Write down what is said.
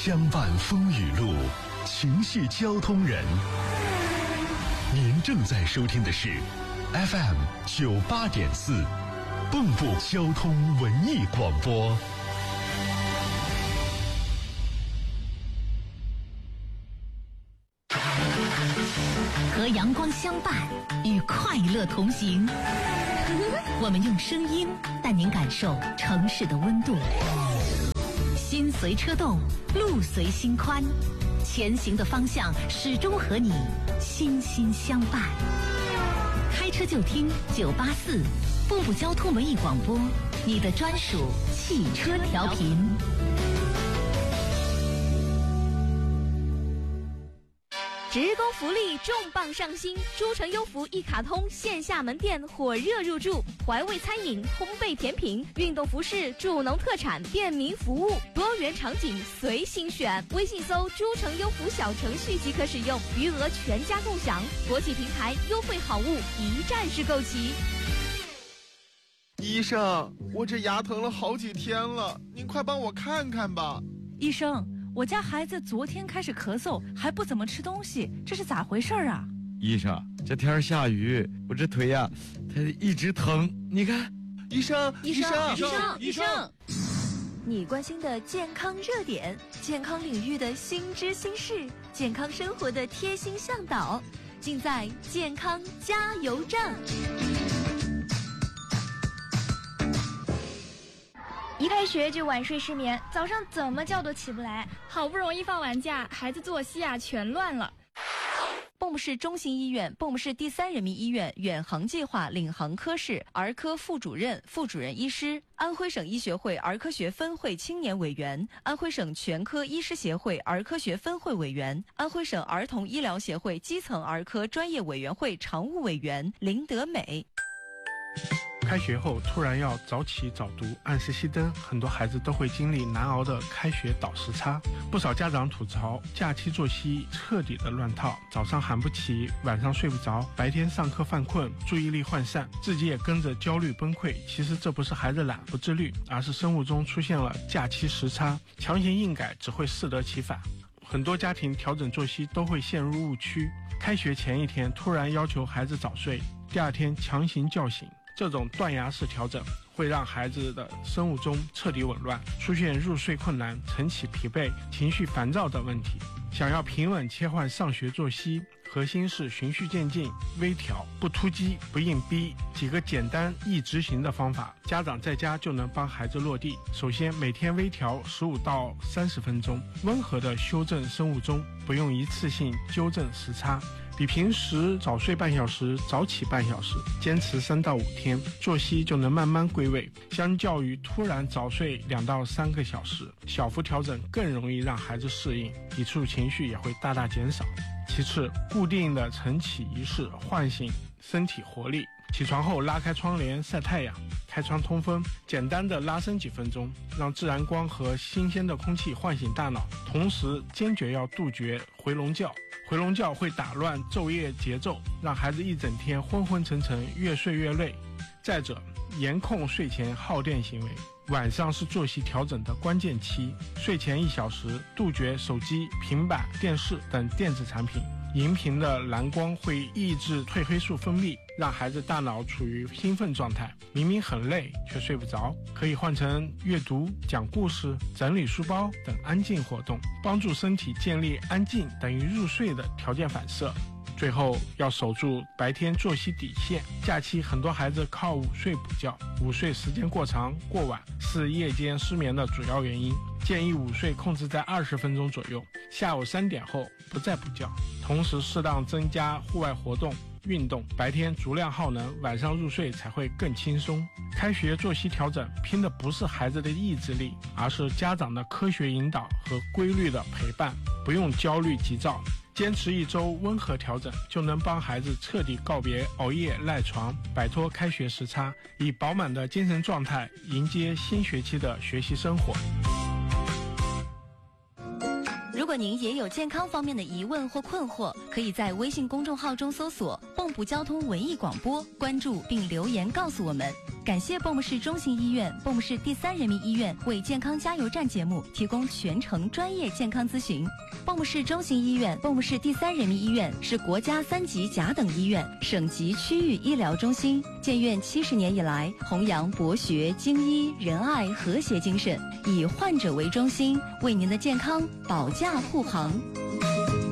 相伴风雨路，情系交通人。您正在收听的是 FM 98.4蚌埠交通文艺广播。 和阳光相伴，与快乐同行。我们用声音带您感受城市的温度。心随车动，路随心宽，前行的方向始终和你心心相伴。开车就听984蚌埠交通文艺广播，你的专属汽车调频。 职工福利重磅上新，诸城优福一卡通线下门店火热入驻，怀味餐饮、烘焙甜品、运动服饰、助农特产、便民服务，多元场景随心选。微信搜诸城优福小程序即可使用，余额全家共享，国际平台优惠好物一站式购齐。 医生，我这牙疼了好几天了，您快帮我看看吧。 医生，我家孩子昨天开始咳嗽，还不怎么吃东西，这是咋回事啊？ 医生，这天下雨，我这腿呀，它一直疼。你看， 医生， 你关心的健康热点，健康领域的新知新事，健康生活的贴心向导，尽在健康加油站。 一开学就晚睡失眠，早上怎么叫都起不来，好不容易放完假，孩子作息全乱了。 蚌埠市中心医院、蚌埠市第3人民医院远航计划领航科室儿科副主任、副主任医师，安徽省医学会儿科学分会青年委员，安徽省全科医师协会儿科学分会委员，安徽省儿童医疗协会基层儿科专业委员会常务委员林德美。 开学后突然要早起早读，按时熄灯，很多孩子都会经历难熬的开学倒时差。不少家长吐槽假期作息彻底的乱套，早上喊不起，晚上睡不着，白天上课犯困，注意力涣散，自己也跟着焦虑崩溃。其实这不是孩子懒不自律，而是生物钟出现了假期时差，强行硬改只会适得其反。很多家庭调整作息都会陷入误区，开学前一天突然要求孩子早睡，第二天强行叫醒，这种断崖式调整会让孩子的生物钟彻底紊乱，出现入睡困难、晨起疲惫、情绪烦躁等问题。想要平稳切换上学作息，核心是循序渐进、微调，不突击、不硬逼，几个简单易执行的方法，家长在家就能帮孩子落地。首先，每天微调15到30分钟，温和的修正生物钟，不用一次性纠正时差。比平时早睡半小时，早起半小时，坚持3到5天，作息就能慢慢归位。相较于突然早睡2到3个小时，小幅调整更容易让孩子适应，抵触情绪也会大大减少。其次，固定的晨起仪式唤醒身体活力。起床后拉开窗帘晒太阳，开窗通风，简单的拉伸几分钟，让自然光和新鲜的空气唤醒大脑。同时坚决要杜绝回笼觉，回笼觉会打乱昼夜节奏，让孩子一整天昏昏沉沉，越睡越累。再者，严控睡前耗电行为，晚上是作息调整的关键期，睡前1小时杜绝手机、平板、电视等电子产品。荧屏的蓝光会抑制褪黑素分泌，让孩子大脑处于兴奋状态，明明很累却睡不着。可以换成阅读、讲故事、整理书包等安静活动，帮助身体建立安静等于入睡的条件反射。最后要守住白天作息底线，假期很多孩子靠午睡补觉，午睡时间过长过晚是夜间失眠的主要原因，建议午睡控制在20分钟左右，下午3点后不再补觉，同时适当增加户外活动运动，白天足量耗能，晚上入睡才会更轻松。开学作息调整拼的不是孩子的意志力，而是家长的科学引导和规律的陪伴，不用焦虑急躁，坚持1周温和调整，就能帮孩子彻底告别熬夜赖床，摆脱开学时差，以饱满的精神状态迎接新学期的学习生活。 如果您也有健康方面的疑问或困惑，可以在微信公众号中搜索蚌埠交通文艺广播，关注并留言告诉我们。 感谢蚌埠市中心医院、蚌埠市第3人民医院为健康加油站节目提供全程专业健康咨询。蚌埠市中心医院、蚌埠市第3人民医院是国家3级甲等医院、省级区域医疗中心，建院70年以来，弘扬博学、精医、仁爱、和谐精神，以患者为中心，为您的健康保驾护航。